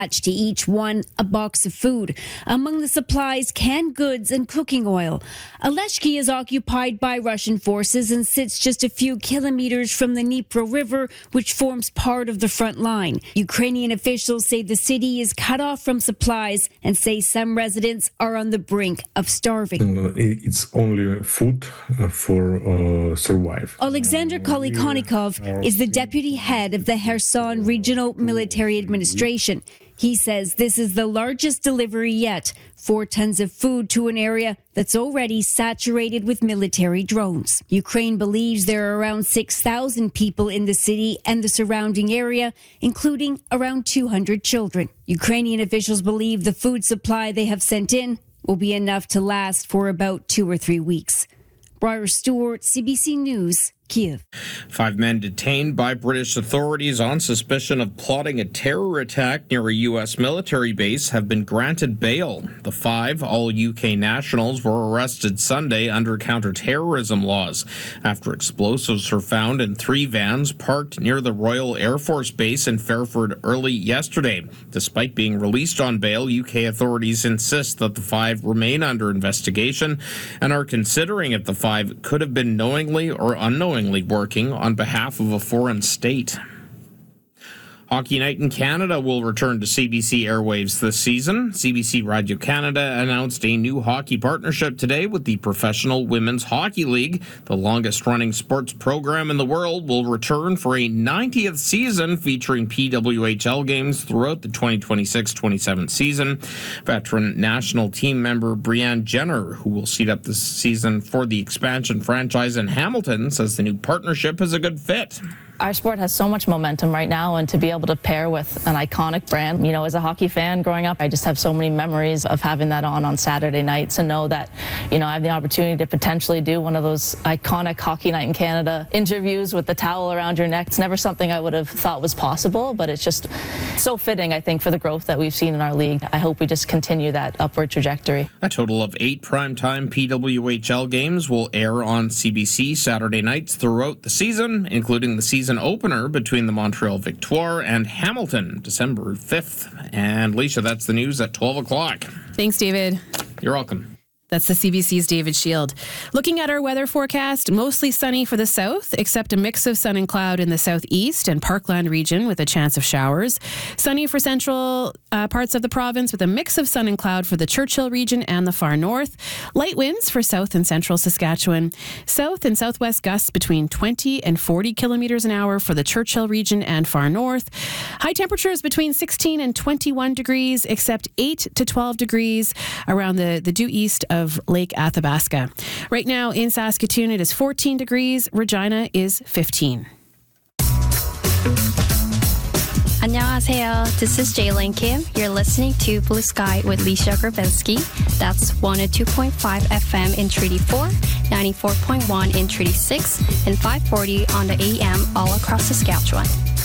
To each one, a box of food. Among the supplies, canned goods and cooking oil. Aleshki is occupied by Russian forces and sits just a few kilometers from the Dnipro River, which forms part of the front line. Ukrainian officials say the city is cut off from supplies and say some residents are on the brink of starving. It's only food for survive. Alexander Kolikonikov is the deputy head of the Kherson Regional Military Administration. He says this is the largest delivery yet, 4 tons of food to an area that's already saturated with military drones. Ukraine believes there are around 6,000 people in the city and the surrounding area, including around 200 children. Ukrainian officials believe the food supply they have sent in will be enough to last for about 2 or 3 weeks. Briar Stewart, CBC News, Kyiv. 5 men detained by British authorities on suspicion of plotting a terror attack near a U.S. military base have been granted bail. The 5, all UK nationals, were arrested Sunday under counter-terrorism laws after explosives were found in 3 vans parked near the Royal Air Force Base in Fairford early yesterday. Despite being released on bail, UK authorities insist that the 5 remain under investigation and are considering if the 5 could have been knowingly or unknowingly working on behalf of a foreign state. Hockey Night in Canada will return to CBC airwaves this season. CBC Radio Canada announced a new hockey partnership today with the Professional Women's Hockey League. The longest-running sports program in the world will return for a 90th season featuring PWHL games throughout the 2026-27 season. Veteran national team member Brianne Jenner, who will seat up this season for the expansion franchise in Hamilton, says the new partnership is a good fit. Our sport has so much momentum right now, and to be able to pair with an iconic brand, as a hockey fan growing up, I just have so many memories of having that on Saturday nights and know that, I have the opportunity to potentially do one of those iconic Hockey Night in Canada interviews with the towel around your neck. It's never something I would have thought was possible, but it's just so fitting, I think, for the growth that we've seen in our league. I hope we just continue that upward trajectory. A total of 8 primetime PWHL games will air on CBC Saturday nights throughout the season, including the season opener between the Montreal Victoire and Hamilton, December 5th. And Leisha, that's the news at 12 o'clock. Thanks, David. You're welcome. That's the CBC's David Shield. Looking at our weather forecast, mostly sunny for the south, except a mix of sun and cloud in the southeast and Parkland region with a chance of showers. Sunny for central parts of the province with a mix of sun and cloud for the Churchill region and the far north. Light winds for south and central Saskatchewan. South and southwest gusts between 20 and 40 kilometers an hour for the Churchill region and far north. High temperatures between 16 and 21 degrees, except 8 to 12 degrees around the due east of Lake Athabasca. Right now in Saskatoon, it is 14 degrees. Regina is 15. Annyeonghaseyo, this is Jaylin Kim. You're listening to Blue Sky with Leisha Grabinski. That's 102.5 FM in Treaty 4, 94.1 in Treaty 6, and 540 on the AM all across Saskatchewan.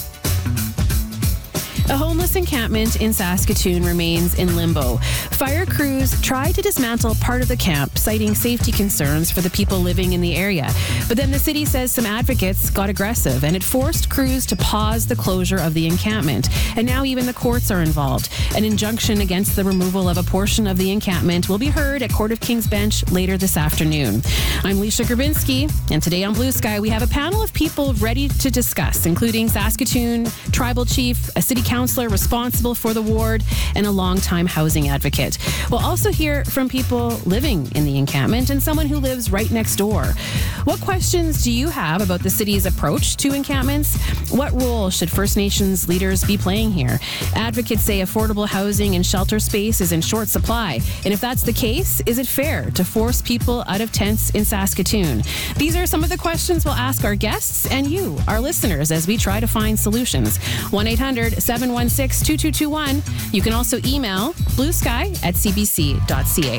A homeless encampment in Saskatoon remains in limbo. Fire crews tried to dismantle part of the camp, citing safety concerns for the people living in the area. But then the city says some advocates got aggressive, and it forced crews to pause the closure of the encampment. And now even the courts are involved. An injunction against the removal of a portion of the encampment will be heard at Court of King's Bench later this afternoon. I'm Leisha Grabinski, and today on Blue Sky, we have a panel of people ready to discuss, including Saskatoon Tribal Chief, a city councillor responsible for the ward, and a longtime housing advocate. We'll also hear from people living in the encampment and someone who lives right next door. What questions do you have about the city's approach to encampments? What role should First Nations leaders be playing here? Advocates say affordable housing and shelter space is in short supply. And if that's the case, is it fair to force people out of tents in Saskatoon? These are some of the questions we'll ask our guests and you, our listeners, as we try to find solutions. 1-800-716-2221. You can also email bluesky@cbc.ca.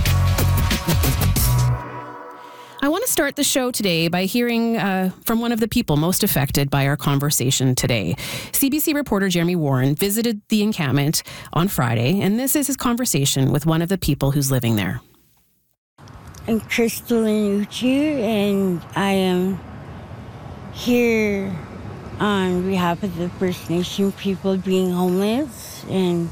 I want to start the show today by hearing from one of the people most affected by our conversation today. CBC reporter Jeremy Warren visited the encampment on Friday, and this is his conversation with one of the people who's living there. I'm Crystalline Uchi, and I am here on behalf of the First Nation people being homeless. And